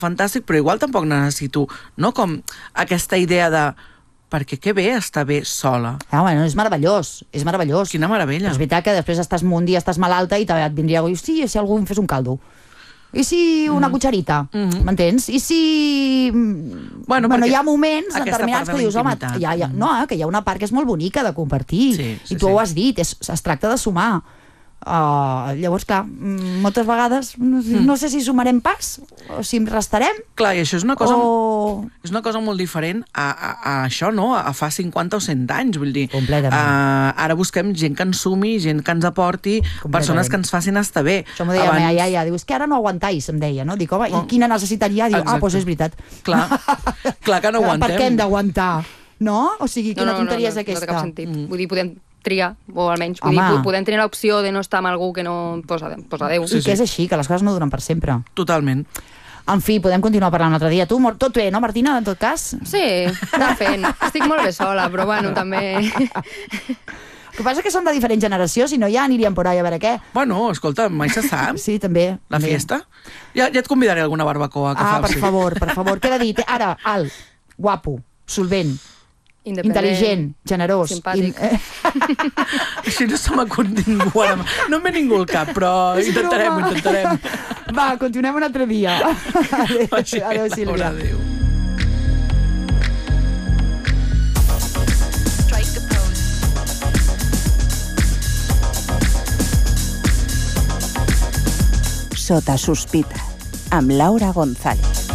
fantàstic, però igual tampoc necessito, no? Com aquesta idea de perquè que bé estar bé sola. Bueno, és meravellós, és meravellós. Quina meravella. Però és veritat que després un dia estàs malalta i et vindria algú, sí, si algú em fes un caldo. I si una cucharita, m'entens? I si... Bueno, hi ha moments determinats que dius, home, que hi ha una part que és molt bonica de compartir. I tu ho has dit, es tracta de sumar. Llavors, clar, moltes vegades no sé si sumarem pas o si restarem. Clar, i això és una cosa molt diferent a això, no? A fa 50 o 100 anys, vull dir. Ara busquem gent que ens sumi, gent que ens aporti, persones que ens facin estar bé. Això m'ho deia la meva iaia, diu, és que ara no aguantáis, em deia, no? Dic, home, i quina necessitat hi ha? Diu, doncs és veritat. Clar que no aguantem. Per què hem d'aguantar? No? O sigui, quina tonteria és aquesta? No té cap sentit. Vull dir, podem triar, o almenys podem tenir l'opció de no estar amb algú que no posa Déu. I que és així, que les coses no duren per sempre. Totalment. En fi, podem continuar parlant un altre dia. Tu, tot bé, no, Martina, en tot cas? Sí, anar fent. Estic molt bé sola, però bueno, també... El que passa és que som de diferent generació, si no ja aniríem por ahí a veure què. Bueno, escolta, mai se sap. Sí, també. La fiesta. Ja et convidaré a alguna barbacoa que faci. Per favor, què he de dir? Ara, alt, guapo, solvent, intel·ligent, generós, simpàtic. Així no se m'acut ningú ara. No em ve ningú al cap, però intentarem. Va, continuem un altre dia. Adéu, Sílvia. Adéu. Sota sospita, amb Laura González.